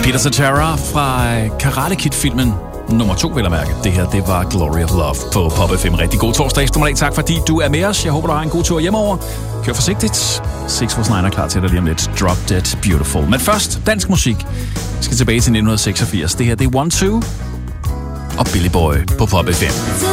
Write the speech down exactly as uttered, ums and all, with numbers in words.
Peter Cetera fra Karate Kid-filmen nummer to, vil jeg mærke. Det her, det var Glory of Love på Pop F M. Rigtig god torsdag eftermiddag. Tak fordi du er med os. Jeg håber, du har en god tur hjemover. Kør forsigtigt. seks four nine er klar til dig lige om lidt. Drop Dead Beautiful. Men først, dansk musik. Vi skal tilbage til nitten seksogfirs. Det her, det er One Two og Billy Boy på Pop F M.